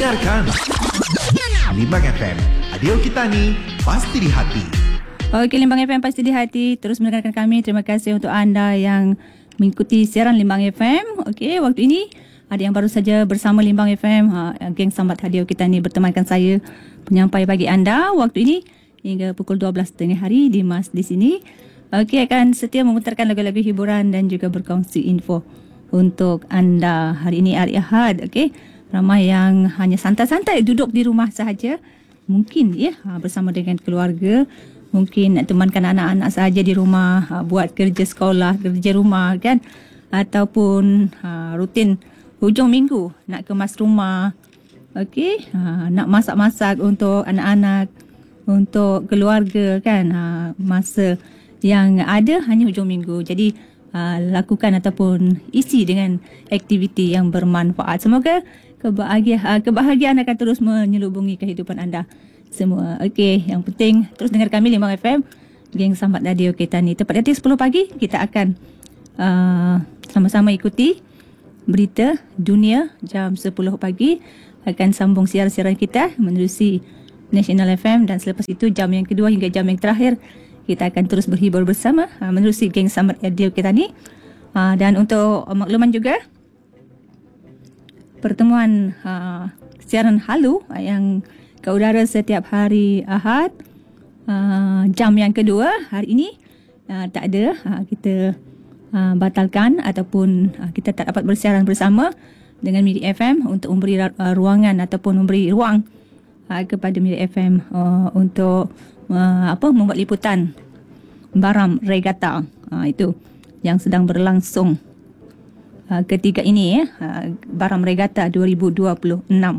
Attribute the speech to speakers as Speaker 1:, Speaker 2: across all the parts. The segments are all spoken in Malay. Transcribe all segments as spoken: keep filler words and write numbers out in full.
Speaker 1: Dengarkan Limbang F M, Adio kita ni pasti di hati.
Speaker 2: Okey, Limbang F M pasti di hati. Terus mendengarkan kami. Terima kasih untuk anda yang mengikuti siaran Limbang F M. Okey, waktu ini ada yang baru saja bersama Limbang F M. Ha, geng Sambat Adio kita ni bertemankan saya, penyampai bagi anda waktu ini hingga pukul dua belas tengah hari di Mas di sini. Okey, akan setia memutarkan lagu-lagu hiburan dan juga berkongsi info untuk anda. Hari ini hari Ahad. Okey, ramai yang hanya santai-santai duduk di rumah sahaja. Mungkin ya bersama dengan keluarga, mungkin nak temankan anak-anak sahaja di rumah, buat kerja sekolah, kerja rumah kan, ataupun ha, rutin hujung minggu nak kemas rumah. Okey, ha, nak masak-masak untuk anak-anak, untuk keluarga kan. Ha, masa yang ada hanya hujung minggu. Jadi ha, lakukan ataupun isi dengan aktiviti yang bermanfaat. Semoga kebahagiaan, kebahagiaan akan terus menyelubungi kehidupan anda semua. Okey, yang penting terus dengar kami Limbang F M, geng Sambat Radio kita ni. Tepat nanti sepuluh pagi kita akan uh, sama-sama ikuti berita dunia. Jam sepuluh pagi akan sambung siaran-siaran kita menerusi National F M, dan selepas itu jam yang kedua hingga jam yang terakhir kita akan terus berhibur bersama uh, menerusi geng Sambat Radio kita ni. Uh, dan untuk uh, makluman juga, pertemuan uh, siaran halu uh, yang ke udara setiap hari Ahad, uh, jam yang kedua hari ini uh, tak ada. Uh, kita uh, batalkan ataupun uh, kita tak dapat bersiaran bersama dengan Miri F M untuk memberi uh, ruangan ataupun memberi ruang uh, kepada Miri F M uh, untuk uh, apa membuat liputan Baram Regatta uh, itu yang sedang berlangsung Uh, ketiga ini ya, uh, Baram Regatta dua ribu dua puluh enam.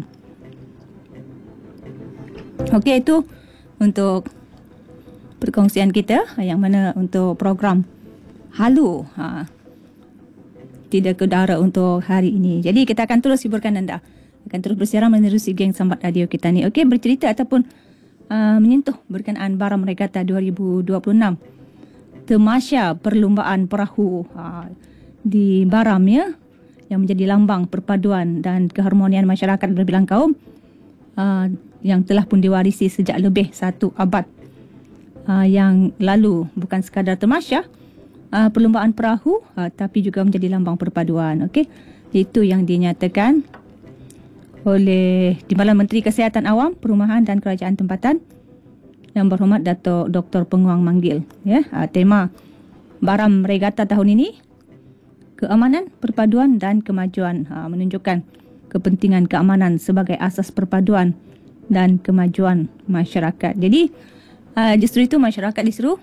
Speaker 2: Okey, itu untuk perkongsian kita, yang mana untuk program halu uh, tidak ke udara untuk hari ini. Jadi kita akan terus hiburkan anda, akan terus bersiaran menerusi geng Sambat Radio kita ni. Okey, bercerita ataupun uh, menyentuh berkenaan Baram Regatta dua ribu dua puluh enam, Tamasya Perlumbaan Perahu uh, di Baram ya, yang menjadi lambang perpaduan dan keharmonian masyarakat berbilang kaum, uh, yang telah pun diwarisi sejak lebih satu abad uh, yang lalu. Bukan sekadar tamasya uh, perlumbaan perahu, uh, tapi juga menjadi lambang perpaduan. Okey, itu yang dinyatakan oleh Timbalan Menteri Kesihatan Awam, Perumahan dan Kerajaan Tempatan Yang Berhormat Datuk Doktor Penguang Manggil ya. Uh, tema Baram Regatta tahun ini, keamanan, perpaduan dan kemajuan, ha, menunjukkan kepentingan keamanan sebagai asas perpaduan dan kemajuan masyarakat. Jadi uh, justru itu masyarakat diseru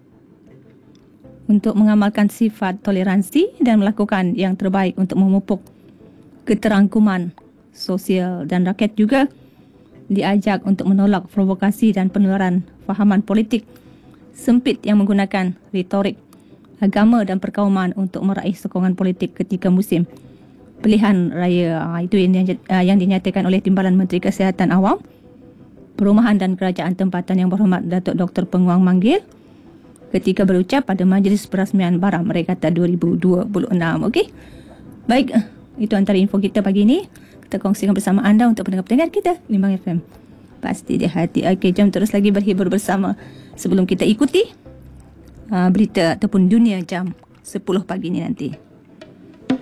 Speaker 2: untuk mengamalkan sifat toleransi dan melakukan yang terbaik untuk memupuk keterangkuman sosial, dan rakyat juga diajak untuk menolak provokasi dan penularan fahaman politik sempit yang menggunakan retorik agama dan perkauman untuk meraih sokongan politik ketika musim pilihan raya. Itu yang dinyatakan oleh Timbalan Menteri Kesihatan Awam, Perumahan dan Kerajaan Tempatan Yang Berhormat Datuk Doktor Penguang Manggil ketika berucap pada Majlis Perasmian Baram Regatta dua ribu dua puluh enam. Okey, baik, itu antara info kita pagi ini. Kita kongsikan bersama anda untuk pendengar-pendengar kita Limbang F M pasti di hati. Okey, jom terus lagi berhibur bersama sebelum kita ikuti Uh, berita ataupun dunia jam sepuluh pagi ni nanti.